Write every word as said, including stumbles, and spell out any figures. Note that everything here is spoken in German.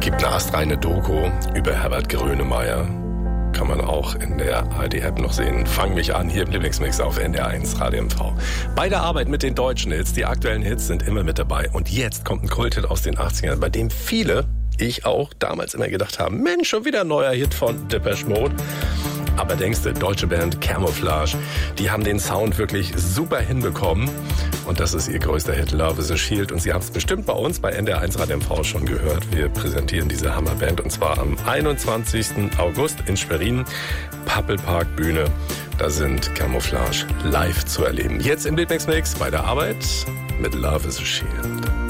Gibt eine astreine Doku über Herbert Grönemeyer. Kann man auch in der A R D-App noch sehen. Fang mich an, hier im Lieblingsmix auf N D R eins Radio M V. Bei der Arbeit mit den deutschen Hits, die aktuellen Hits sind immer mit dabei. Und jetzt kommt ein Kulthit aus den achtzigern, bei dem viele, ich auch, damals immer gedacht haben, Mensch, schon wieder ein neuer Hit von Depeche Mode. Aber denkst du, deutsche Band Camouflage, die haben den Sound wirklich super hinbekommen. Und das ist ihr größter Hit, Love is a Shield. Und Sie haben es bestimmt bei uns bei N D R eins Radio M V schon gehört. Wir präsentieren diese Hammerband und zwar am einundzwanzigsten August in Schwerin, Pappelpark Bühne. Da sind Camouflage live zu erleben. Jetzt im Lieblingsmix bei der Arbeit mit Love is a Shield.